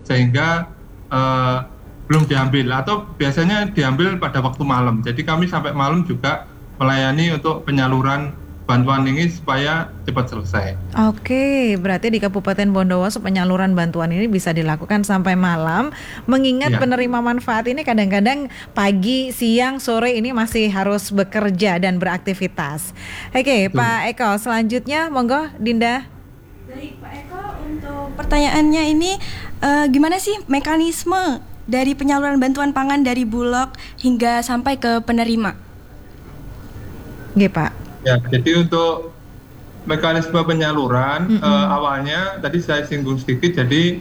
sehingga belum diambil atau biasanya diambil pada waktu malam. Jadi kami sampai malam juga melayani untuk penyaluran bantuan ini supaya cepat selesai. Oke, berarti di Kabupaten Bondowoso penyaluran bantuan ini bisa dilakukan sampai malam. Mengingat Ya. penerima manfaat ini kadang-kadang pagi, siang, sore ini masih harus bekerja dan beraktivitas. Oke, Betul. Pak Eko, selanjutnya monggo Dinda. Baik Pak Eko, untuk pertanyaannya ini gimana sih mekanisme dari penyaluran bantuan pangan dari Bulog hingga sampai ke penerima? Nggih, Pak. Ya, jadi untuk mekanisme penyaluran awalnya tadi saya singgung sedikit. Jadi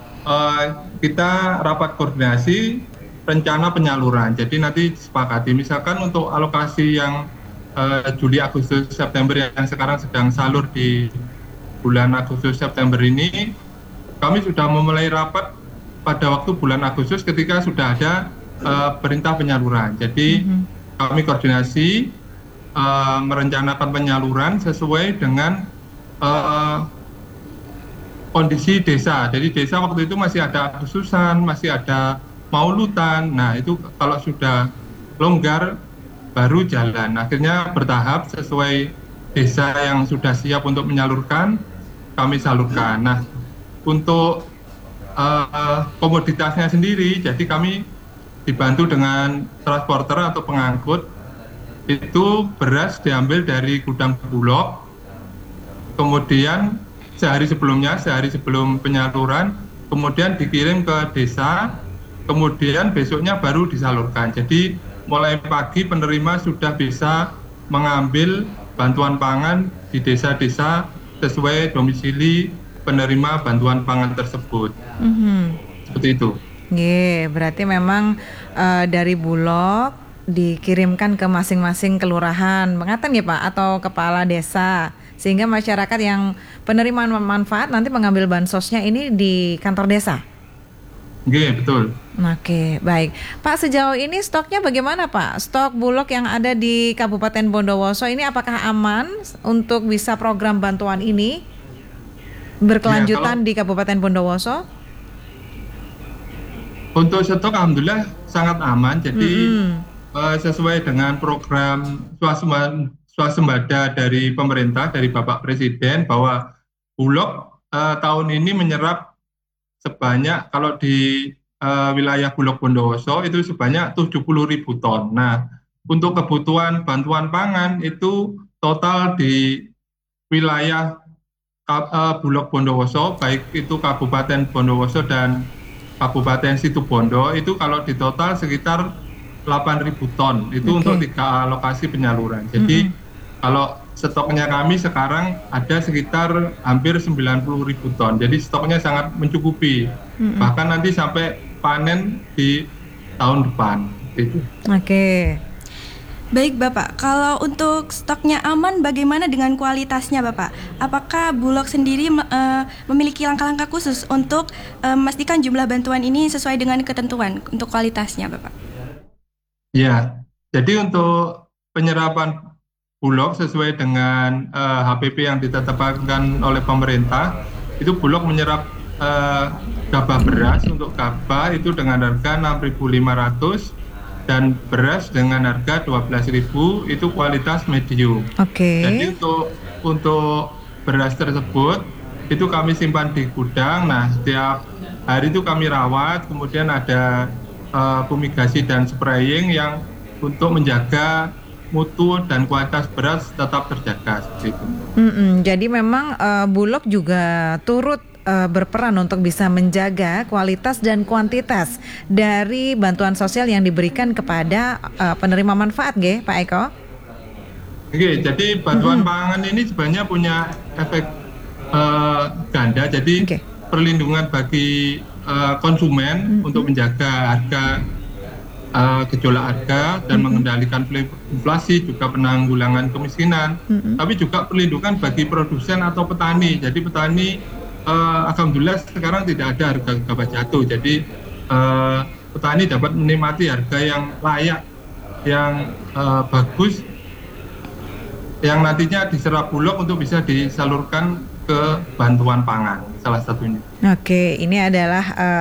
kita rapat koordinasi rencana penyaluran. Jadi nanti disepakati misalkan untuk alokasi yang Juli, Agustus, September yang sekarang sedang salur di bulan Agustus September ini, kami sudah memulai rapat pada waktu bulan Agustus ketika sudah ada perintah penyaluran. Jadi kami koordinasi merencanakan penyaluran sesuai dengan kondisi desa. Jadi desa waktu itu masih ada Agustusan, masih ada Maulutan. Nah itu kalau sudah longgar baru jalan. Akhirnya bertahap sesuai desa yang sudah siap untuk menyalurkan, kami salurkan. Nah untuk komoditasnya sendiri, jadi kami dibantu dengan transporter atau pengangkut. Itu beras diambil dari gudang Bulog, kemudian sehari sebelum penyaluran, kemudian dikirim ke desa, kemudian besoknya baru disalurkan. Jadi mulai pagi penerima sudah bisa mengambil bantuan pangan di desa-desa sesuai domisili penerima bantuan pangan tersebut. Seperti itu. Nggih, berarti memang dari Bulog dikirimkan ke masing-masing kelurahan, mengatakan ya Pak, atau kepala desa, sehingga masyarakat yang penerima manfaat nanti mengambil bansosnya ini di kantor desa. Oke, betul. Oke, baik. Pak, sejauh ini stoknya bagaimana Pak? Stok Bulog yang ada di Kabupaten Bondowoso ini apakah aman untuk bisa program bantuan ini berkelanjutan di Kabupaten Bondowoso? Untuk stok alhamdulillah sangat aman. Jadi sesuai dengan program swasembada dari pemerintah, dari Bapak Presiden, bahwa Bulog tahun ini menyerap sebanyak, kalau di wilayah Bulog Bondowoso itu sebanyak 70.000 ton. Nah, untuk kebutuhan bantuan pangan itu total di wilayah Bulog Bondowoso, baik itu Kabupaten Bondowoso dan Kabupaten Situbondo, itu kalau di total sekitar 8.000 ton itu untuk 3 lokasi penyaluran. Jadi kalau stoknya kami sekarang ada sekitar hampir 90.000 ton. Jadi stoknya sangat mencukupi. Bahkan nanti sampai panen di tahun depan. Gitu. Oke. Baik Bapak, kalau untuk stoknya aman, bagaimana dengan kualitasnya Bapak? Apakah Bulog sendiri memiliki langkah-langkah khusus untuk memastikan jumlah bantuan ini sesuai dengan ketentuan untuk kualitasnya Bapak? Ya, jadi untuk penyerapan Bulog sesuai dengan HPP yang ditetapkan oleh pemerintah, itu Bulog menyerap gabah beras. Untuk gabah itu dengan harga 6.500 dan beras dengan harga 12.000, itu kualitas medium. Jadi untuk beras tersebut itu kami simpan di gudang. Nah, setiap hari itu kami rawat, kemudian ada fumigasi dan spraying yang untuk menjaga mutu dan kualitas beras tetap terjaga seperti itu. Jadi memang Bulog juga turut berperan untuk bisa menjaga kualitas dan kuantitas dari bantuan sosial yang diberikan kepada penerima manfaat, nggih, Pak Eko? Oke, jadi bantuan pangan ini sebenarnya punya efek ganda. Jadi perlindungan bagi konsumen untuk menjaga harga, gejolak harga dan mengendalikan inflasi, juga penanggulangan kemiskinan, tapi juga perlindungan bagi produsen atau petani. Jadi petani alhamdulillah sekarang tidak ada harga gabah jatuh. Jadi petani dapat menikmati harga yang layak, yang bagus, yang nantinya diserap Bulog untuk bisa disalurkan ke bantuan pangan salah satunya. Oke, ini adalah